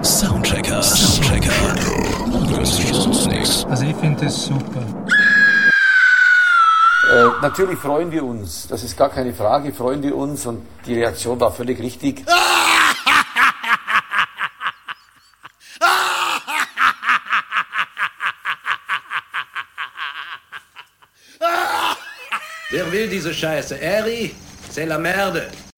Soundchecker. Sonst nix. Also ich finde das super. Natürlich freuen wir uns, das ist gar keine Frage, freuen wir uns und die Reaktion war völlig richtig. Wer will diese Scheiße? Eri, c'est la merde.